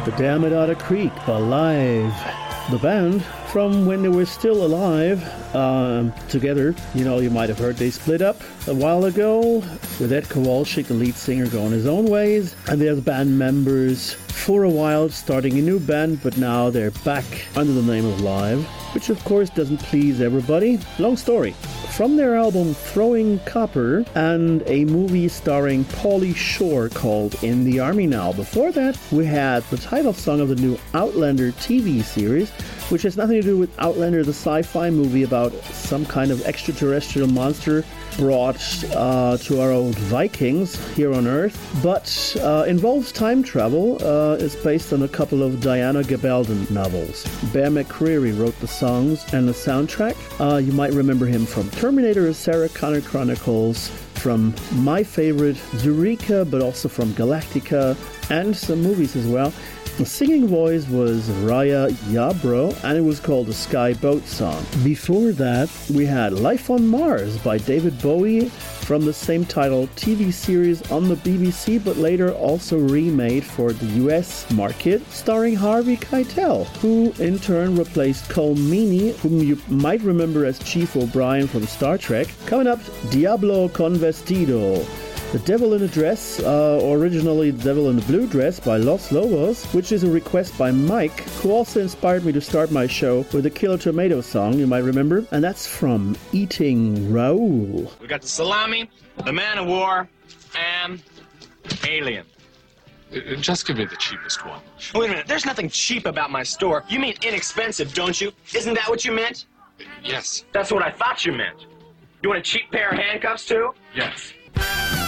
The Dam at Otter Creek by Live. The band, from when they were still alive, together, you might have heard they split up a while ago, with Ed Kowalczyk, the lead singer, going his own ways, and the other band members for a while starting a new band, but now they're back under the name of Live, which of course doesn't please everybody. Long story. From their album Throwing Copper and a movie starring Pauly Shore called In the Army Now. Before that, we had the title song of the new Outlander TV series, which has nothing to do with Outlander, the sci-fi movie about some kind of extraterrestrial monster brought to our old Vikings here on Earth, but involves time travel. It's based on a couple of Diana Gabaldon novels. Bear McCreary wrote the songs and the soundtrack. You might remember him from Terminator, Sarah Connor Chronicles, from my favorite Eureka, but also from Galactica, and some movies as well. The singing voice was Raya Yarbrough, and it was called the Sky Boat Song. Before that, we had Life on Mars by David Bowie from the same title TV series on the BBC, but later also remade for the US market, starring Harvey Keitel, who in turn replaced Cole Meany, whom you might remember as Chief O'Brien from Star Trek. Coming up, Diablo con Vestido. The Devil in a Dress, originally The Devil in a Blue Dress by Los Lobos, which is a request by Mike, who also inspired me to start my show with the Killer Tomato song, you might remember, and that's from Eating Raoul. We got the Salami, the Man of War, and Alien. Just give me the cheapest one. Wait a minute, there's nothing cheap about my store. You mean inexpensive, don't you? Isn't that what you meant? Yes. That's what I thought you meant. You want a cheap pair of handcuffs, too? Yes.